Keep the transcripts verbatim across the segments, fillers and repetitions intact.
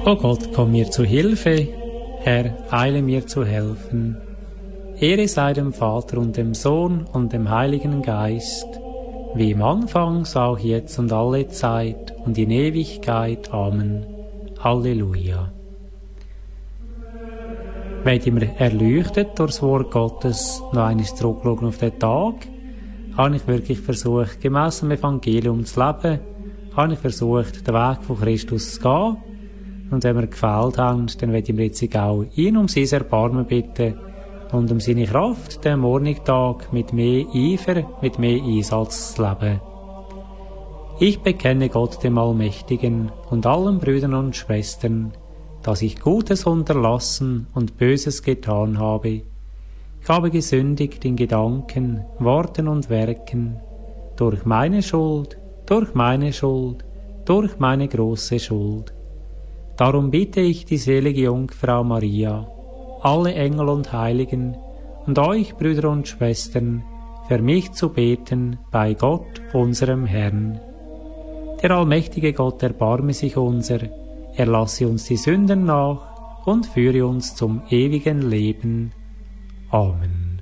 O Gott, komm mir zu Hilfe, Herr, eile mir zu helfen. Ehre sei dem Vater und dem Sohn und dem Heiligen Geist, wie im Anfang, so auch jetzt und alle Zeit und in Ewigkeit. Amen. Halleluja. Wenn wir erleuchtet durch das Wort Gottes noch einmal zurückschauen auf den Tag, habe ich wirklich versucht, gemäss dem Evangelium zu leben, habe ich versucht, den Weg von Christus zu gehen. Und wenn wir gefällt haben, dann werden wir jetzt auch ihn um sein Erbarmen bitten und um seine Kraft, den Morgentag mit mehr Eifer, mit mehr Einsatz zu leben. Ich bekenne Gott dem Allmächtigen und allen Brüdern und Schwestern, dass ich Gutes unterlassen und Böses getan habe. Ich habe gesündigt in Gedanken, Worten und Werken, durch meine Schuld, durch meine Schuld, durch meine große Schuld. Darum bitte ich die selige Jungfrau Maria, alle Engel und Heiligen und euch, Brüder und Schwestern, für mich zu beten bei Gott, unserem Herrn. Der allmächtige Gott erbarme sich unser, er lasse uns die Sünden nach und führe uns zum ewigen Leben. Amen.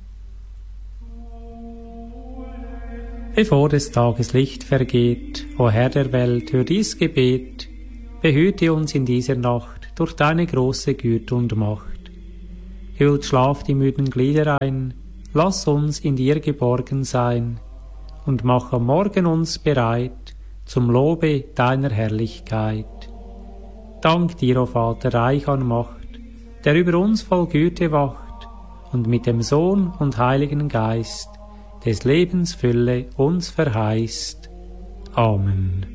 Bevor des Tages Licht vergeht, o Herr der Welt, hör dies Gebet, behüte uns in dieser Nacht durch deine große Güte und Macht. Hüllt Schlaf die müden Glieder ein, lass uns in dir geborgen sein und mach am Morgen uns bereit zum Lobe deiner Herrlichkeit. Dank dir, o Vater, reich an Macht, der über uns voll Güte wacht und mit dem Sohn und Heiligen Geist des Lebens Fülle uns verheißt. Amen.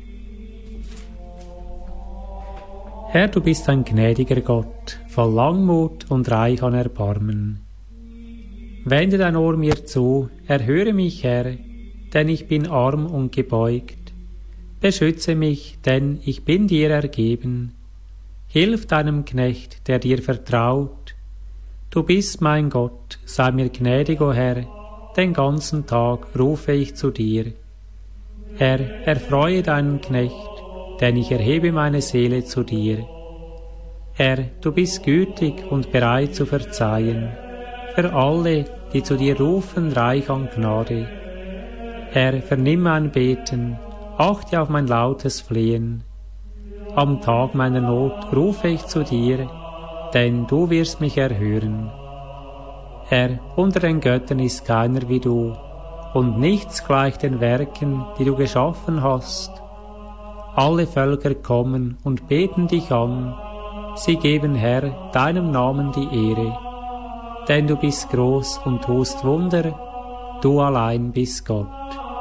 Herr, du bist ein gnädiger Gott, voll Langmut und reich an Erbarmen. Wende dein Ohr mir zu, erhöre mich, Herr, denn ich bin arm und gebeugt. Beschütze mich, denn ich bin dir ergeben. Hilf deinem Knecht, der dir vertraut. Du bist mein Gott, sei mir gnädig, o Herr, den ganzen Tag rufe ich zu dir. Herr, erfreue deinen Knecht, denn ich erhebe meine Seele zu dir. Herr, du bist gütig und bereit zu verzeihen, für alle, die zu dir rufen, reich an Gnade. Herr, vernimm mein Beten, achte auf mein lautes Flehen. Am Tag meiner Not rufe ich zu dir, denn du wirst mich erhören. Herr, unter den Göttern ist keiner wie du, und nichts gleicht den Werken, die du geschaffen hast. Alle Völker kommen und beten dich an, sie geben, Herr, deinem Namen die Ehre. Denn du bist groß und tust Wunder, du allein bist Gott.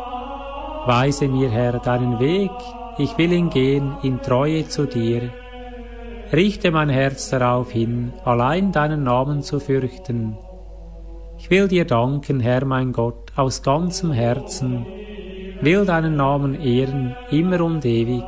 Weise mir, Herr, deinen Weg, ich will ihn gehen in Treue zu dir. Richte mein Herz darauf hin, allein deinen Namen zu fürchten. Ich will dir danken, Herr mein Gott, aus ganzem Herzen, will deinen Namen ehren, immer und ewig.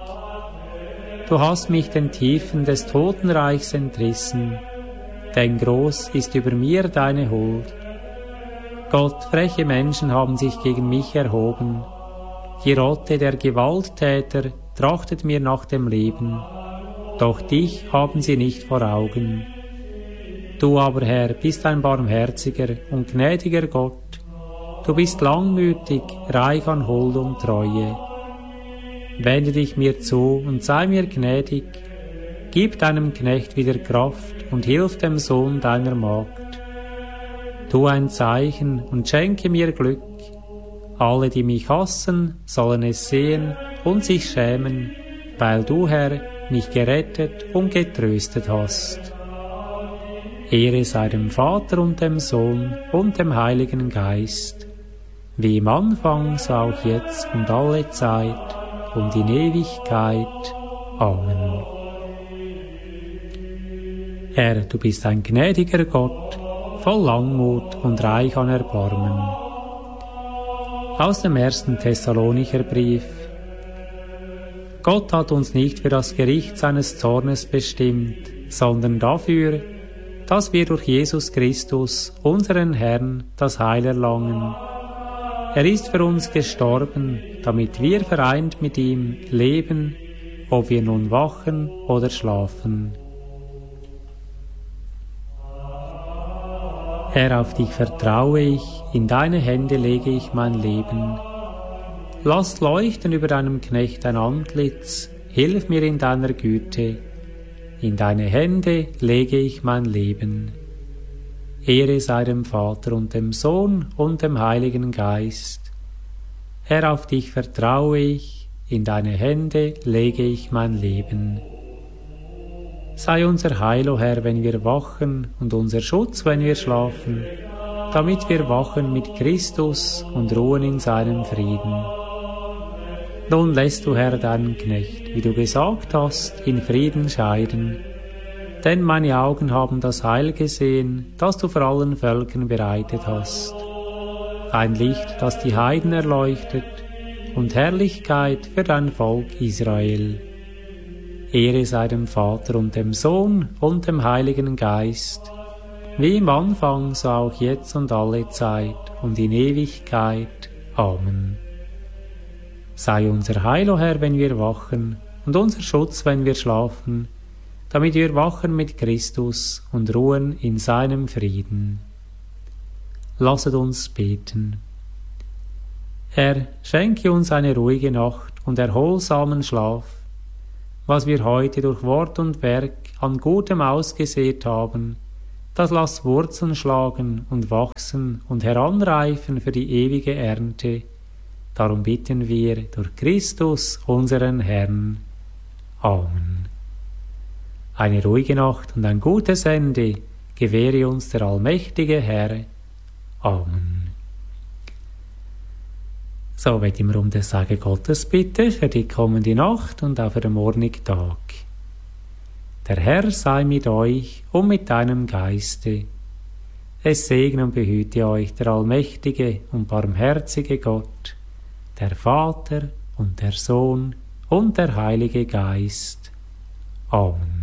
Du hast mich den Tiefen des Totenreichs entrissen, denn groß ist über mir deine Huld. Gott, freche Menschen haben sich gegen mich erhoben. Die Rotte der Gewalttäter trachtet mir nach dem Leben, doch dich haben sie nicht vor Augen. Du aber, Herr, bist ein barmherziger und gnädiger Gott. Du bist langmütig, reich an Huld und Treue. Wende dich mir zu und sei mir gnädig. Gib deinem Knecht wieder Kraft und hilf dem Sohn deiner Magd. Tu ein Zeichen und schenke mir Glück. Alle, die mich hassen, sollen es sehen und sich schämen, weil du, Herr, mich gerettet und getröstet hast. Ehre sei dem Vater und dem Sohn und dem Heiligen Geist, wie im Anfang, so auch jetzt und alle Zeit und in Ewigkeit. Amen. Herr, du bist ein gnädiger Gott, voll Langmut und reich an Erbarmen. Aus dem ersten Thessalonicher Brief. Gott hat uns nicht für das Gericht seines Zornes bestimmt, sondern dafür, dass wir durch Jesus Christus, unseren Herrn, das Heil erlangen. Er ist für uns gestorben, damit wir vereint mit ihm leben ob wir nun wachen oder schlafen. Herr, auf dich vertraue ich, in deine Hände lege ich mein Leben. Lass leuchten über deinem Knecht dein Antlitz, hilf mir in deiner Güte. In deine Hände lege ich mein Leben. Ehre sei dem Vater und dem Sohn und dem Heiligen Geist. Herr, auf dich vertraue ich, in deine Hände lege ich mein Leben. Sei unser Heil, o Herr, wenn wir wachen, und unser Schutz, wenn wir schlafen, damit wir wachen mit Christus und ruhen in seinem Frieden. Nun lässt du, Herr, deinen Knecht, wie du gesagt hast, in Frieden scheiden, denn meine Augen haben das Heil gesehen, das du vor allen Völkern bereitet hast. Ein Licht, das die Heiden erleuchtet, und Herrlichkeit für dein Volk Israel. Ehre sei dem Vater und dem Sohn und dem Heiligen Geist, wie im Anfang, so auch jetzt und alle Zeit und in Ewigkeit. Amen. Sei unser Heil, o Herr, wenn wir wachen, und unser Schutz, wenn wir schlafen, damit wir wachen mit Christus und ruhen in seinem Frieden. Lasset uns beten. Herr, schenke uns eine ruhige Nacht und erholsamen Schlaf. Was wir heute durch Wort und Werk an Gutem ausgesät haben, das lass Wurzeln schlagen und wachsen und heranreifen für die ewige Ernte. Darum bitten wir durch Christus, unseren Herrn. Amen. Eine ruhige Nacht und ein gutes Ende gewähre uns der allmächtige Herr. Amen. So wird wir um das Segen Gottes bitten für die kommende Nacht und auch für den morgigen Tag. Der Herr sei mit euch und mit deinem Geiste. Es segne und behüte euch der allmächtige und barmherzige Gott, der Vater und der Sohn und der Heilige Geist. Amen.